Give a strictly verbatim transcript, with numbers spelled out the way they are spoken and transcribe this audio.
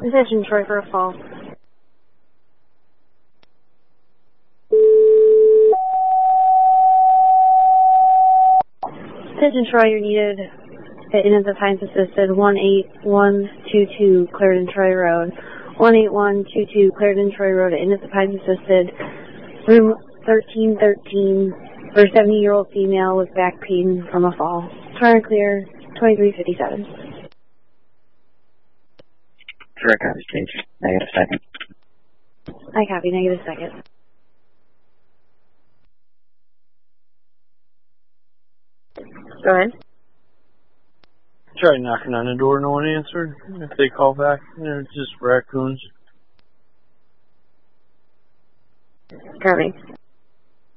Attention, Troy, for a fall. Attention, Troy, you're needed at Intensive Times Assisted, one eight one two two Clarendon Troy Road. one eight one two two Clarendon Troy Road at Intensive Times Assisted, room thirteen thirteen, for a seventy-year-old female with back pain from a fall. Try and clear, twenty-three fifty-seven. Direct copy, stage. Negative second. I copy, negative second. Go ahead. Tried knocking on the door, no one answered. If they call back, they're just raccoons. Copy.